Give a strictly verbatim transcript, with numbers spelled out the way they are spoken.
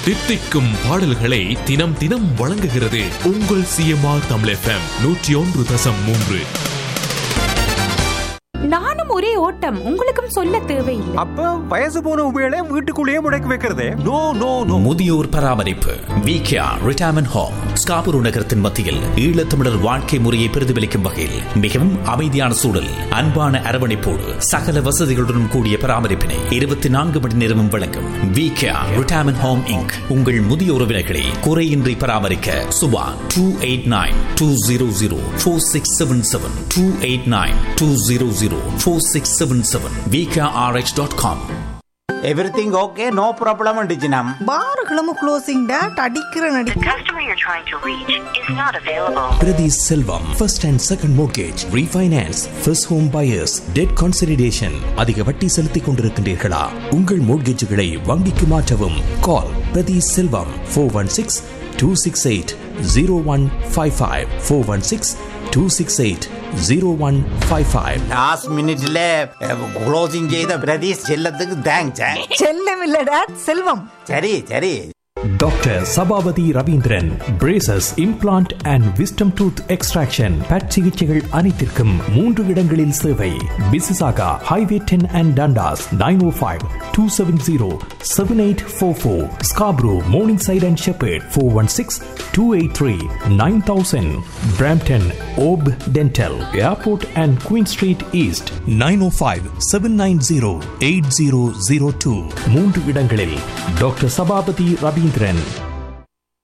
தித்திக்கும் பாடல்களை தினம் தினம் வழங்குகிறது உங்கள் சிஎம்ஆர் தமிழ் எஃப்எம் நூற்றி ஒன்று தசம் மூன்று. நானும் ஒரே ஓட்டம், உங்களுக்கும் சொல்ல தேவையில்லை. அப்ப வயசு போன உபயோக வீட்டுக்குள்ளேயே முடக்கி வைக்கிறதே. No no no. முதியோர் பராமரிப்பு விகேஆர் ரிட்டையர்மென்ட் ஹோம் ஸ்காபுரு நகரத்தின் மத்தியில் ஈழத்தமிழர் வாழ்க்கை முறையை பிரதிபலிக்கும் வகையில் மிகவும் அமைதியான சூழல், அன்பான அரவணைப்போடு சகல வசதிகளுடன் கூடிய பராமரிப்பினை இருபத்தி நான்கு மணி நேரமும் வழங்கும் விகேஆர் ரிட்டையர்மென்ட் ஹோம் இன்க். உங்கள் முதிய உறவினர்களை குறையின்றி பராமரிக்க Subha two eight nine two zero zero four six seven seven two eight nine two zero zero four six seven seven v k r x dot com. Everything okay, no problem டிஜினம். பாருகளும் closing date அடிக்கிற நடி. The customer you're trying to reach is not available. Prati Selvam, first and second mortgage, refinance, first home buyers, debt consolidation. அதிக வட்டி செலுத்திக் கொண்டிருக்கின்றீர்களா? உங்கள் மோட்கேஜ்களை வங்கிக்கு மாற்றவும். Call Prati Selvam four one six two six eight zero one five five four one six two six eight zero one five five. Last minuteல closing செய்த பிரதீஷ் செல்லத்துக்கு thanks. செல்லம் இல்ல டாட் செல்வம். சரி சரி. Doctor Sabavati Ravindran, braces, implant and wisdom tooth extraction, but சிகிச்சைகள் அனைத்திற்கும் மூன்று இடங்களில் சேவை. பிசிசாகா highway ten and Dundas nine oh five two seven zero seven eight four four, Scarborough Morningside and Shepherd four one six two eight three nine thousand, Brampton Orb Dental, Airport and Queen Street East nine oh five seven nine zero eight zero zero two. மூன்று இடங்களில் doctor Sabapathi Ravindran.